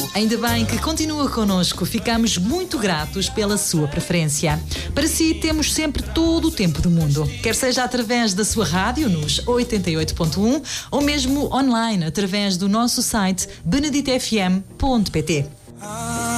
Ainda bem que continua connosco. Ficamos muito gratos pela sua preferência. Para si, temos sempre todo o tempo do mundo. Quer seja através da sua rádio, nos 88.1, ou mesmo online, através do nosso site beneditefm.pt.